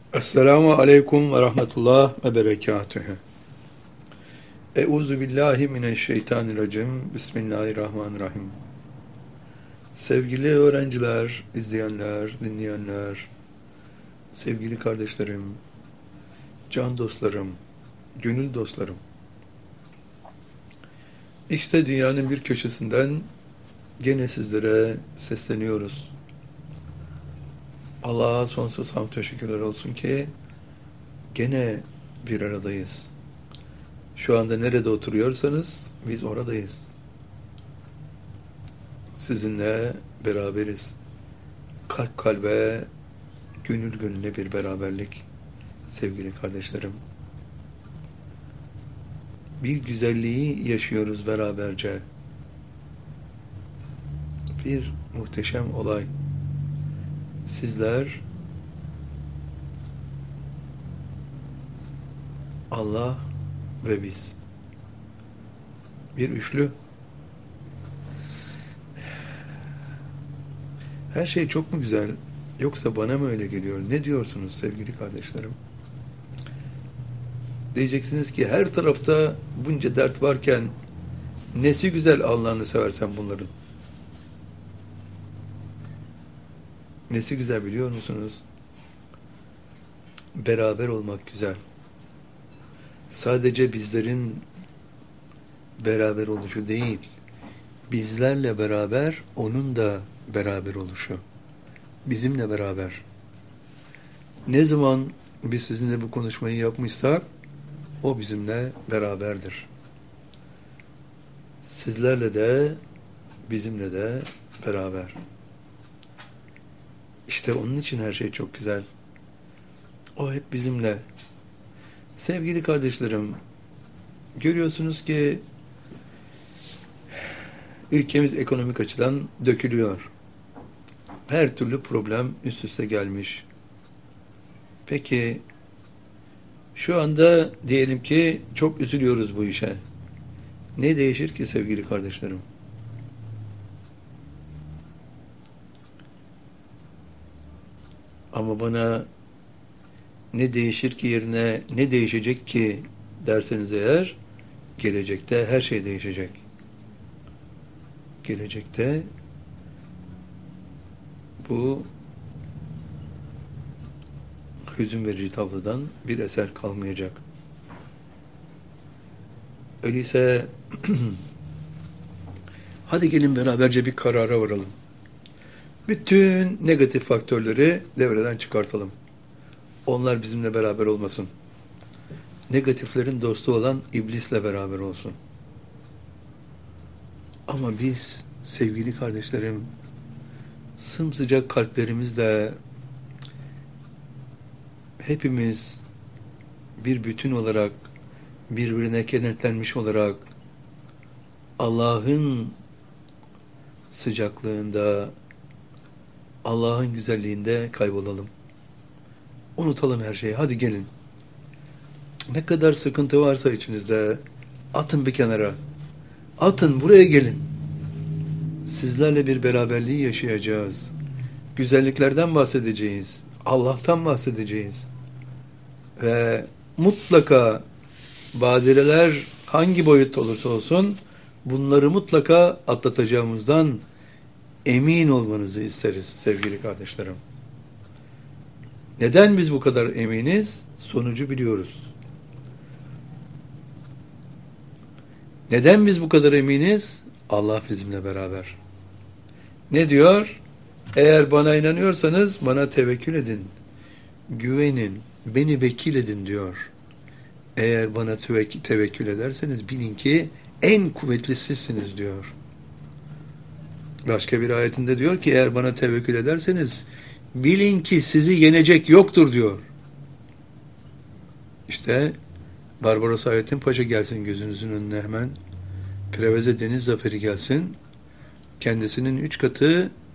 Esselamu aleyküm ve rahmetullah ve berekatühü. Euzu billahi mineşşeytanirracim. Bismillahirrahmanirrahim. Sevgili öğrenciler, izleyenler, dinleyenler, sevgili kardeşlerim, can dostlarım, gönül dostlarım. İşte dünyanın bir köşesinden gene sizlere sesleniyoruz. Allah'a sonsuz hamd teşekkürler olsun ki gene bir aradayız. Şu anda nerede oturuyorsanız biz oradayız. Sizinle beraberiz. Kalp kalbe, gönül gönüle bir beraberlik sevgili kardeşlerim. Bir güzelliği yaşıyoruz beraberce. Bir muhteşem olay. Sizler Allah ve biz. Bir üçlü. Her şey çok mu güzel? Yoksa bana mı öyle geliyor? Ne diyorsunuz sevgili kardeşlerim? Diyeceksiniz ki her tarafta bunca dert varken nesi güzel Allah'ını seversen bunların? Nesi güzel biliyor musunuz? Beraber olmak güzel. Sadece bizlerin beraber oluşu değil, bizlerle beraber onun da beraber oluşu. Bizimle beraber. Ne zaman biz sizinle bu konuşmayı yapmışsak, o bizimle beraberdir. Sizlerle de, bizimle de beraber. İşte onun için her şey çok güzel. O hep bizimle. Sevgili kardeşlerim, görüyorsunuz ki ülkemiz ekonomik açıdan dökülüyor. Her türlü problem üst üste gelmiş. Peki, şu anda diyelim ki çok üzülüyoruz bu işe. Ne değişir ki sevgili kardeşlerim? Ama bana ne değişir ki yerine ne değişecek ki derseniz eğer, gelecekte her şey değişecek. Gelecekte bu hüzün verici tablodan bir eser kalmayacak. Öyleyse hadi gelin beraberce bir karara varalım. Bütün negatif faktörleri devreden çıkartalım. Onlar bizimle beraber olmasın. Negatiflerin dostu olan iblisle beraber olsun. Ama biz sevgili kardeşlerim sımsıcak kalplerimizle hepimiz bir bütün olarak birbirine kenetlenmiş olarak Allah'ın sıcaklığında, Allah'ın güzelliğinde kaybolalım. Unutalım her şeyi. Hadi gelin. Ne kadar sıkıntı varsa içinizde atın bir kenara. Atın buraya gelin. Sizlerle bir beraberliği yaşayacağız. Güzelliklerden bahsedeceğiz. Allah'tan bahsedeceğiz. Ve mutlaka badireler hangi boyutta olursa olsun bunları mutlaka atlatacağımızdan emin olmanızı isteriz sevgili kardeşlerim. Neden biz bu kadar eminiz? Sonucu biliyoruz. Neden biz bu kadar eminiz? Allah bizimle beraber. Ne diyor? Eğer bana inanıyorsanız bana tevekkül edin. Güvenin, beni vekil edin diyor. Eğer bana tevekkül ederseniz bilin ki en kuvvetli sizsiniz diyor. Başka bir ayetinde diyor ki eğer bana tevekkül ederseniz bilin ki sizi yenecek yoktur diyor. İşte Barbaros Hayrettin Paşa gelsin gözünüzün önüne hemen. Preveze Deniz Zaferi gelsin. Kendisinin 3 katı